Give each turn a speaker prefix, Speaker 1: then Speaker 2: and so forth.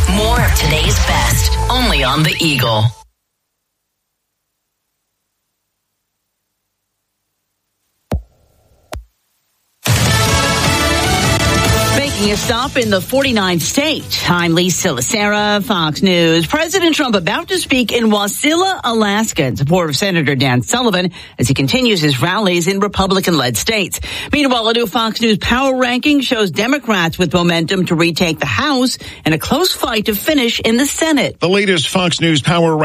Speaker 1: More of today's best, only on The Eagle.
Speaker 2: Making a stop in the 49th state. I'm Lisa Lacera, Fox News. President Trump about to speak in Wasilla, Alaska, in support of Senator Dan Sullivan as he continues his rallies in Republican-led states. Meanwhile, a new Fox News power ranking shows Democrats with momentum to retake the House and a close fight to finish in the Senate.
Speaker 3: The latest Fox News power